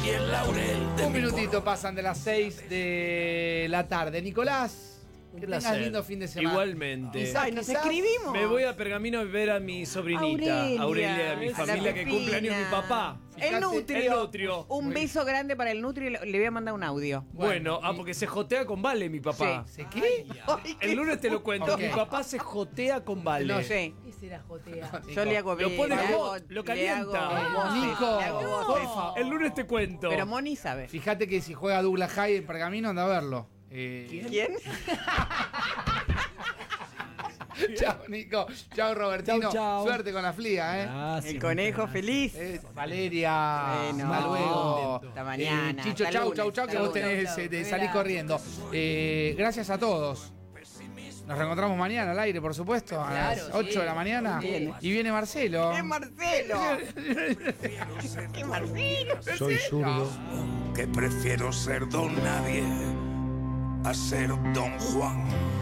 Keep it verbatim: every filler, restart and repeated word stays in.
y el laurel de Un mi minutito pasan de las seis de la tarde. Nicolás, Un que placer. tengas lindo fin de semana. Igualmente. Quizás, Ay, nos quizás escribimos. Me voy a Pergamino a ver a mi sobrinita, Aurelia, Aurelia, de mi a la familia, que Pepina. cumple años mi papá. Fíjate, El Nutrio. el Nutrio. Un Muy beso grande para el Nutrio. Le le voy a mandar un audio. Bueno, Bueno, ah, y- porque se jotea con Vale, mi papá. ¿Se qué? Ay, qué El lunes te lo cuento. Ok. Mi papá se jotea con Vale. No sé. ¿Qué será jotea? Yo le hago Lo pone le hot, hago- lo le calienta. hago voces, Nico, le hago por voces. favor. El lunes te cuento. Pero Moni sabe. Fíjate que si juega Douglas High en Pergamino, anda a verlo. Eh, ¿Quién? Chao, Nico. Chao, Robertino. Chau, chau. Suerte con la fliga, ¿eh? Gracias, El conejo muchas feliz. Eh, Valeria, Bueno, hasta luego. hasta mañana, Eh, Chicho, hasta chau, lunes, chau, chau, que hasta vos lunes. tenés eh, de salir corriendo. Eh, gracias a todos. Nos reencontramos mañana al aire, por supuesto, a Claro, las ocho sí. de la mañana. Viene. Y viene Marcelo. ¡Es Marcelo! ¡Es Marcelo! Soy zurdo. que prefiero ser don nadie a ser don Juan.